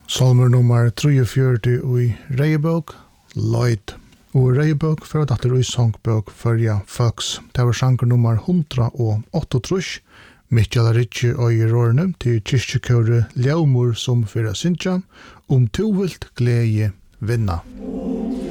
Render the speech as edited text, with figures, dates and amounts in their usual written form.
Salmer nummer 43 i Reiebøk, Lloyd. Og Reiebøk for at det er sangbøk førja Fox. Det var sanger nummer 108, Mikkjala Ritje og i rårene til kyrkjekøret Ljaumur som fyrir Sintja, tu vilt glede vinna.